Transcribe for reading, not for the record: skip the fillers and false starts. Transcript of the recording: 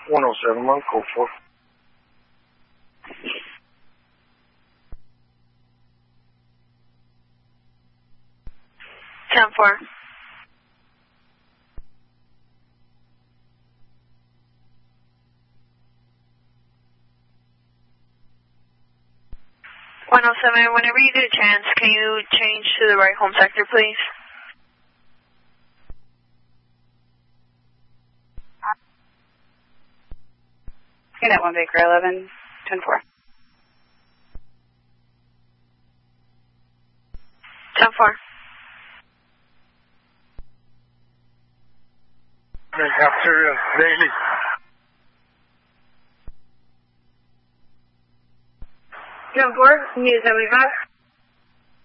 107 1, code 4. 10-4. Whenever you get a chance, can you change to the right home sector, please? Unit 1 Baker 11, 10-4. 10-4. After Daily. 10-4, Unit 75.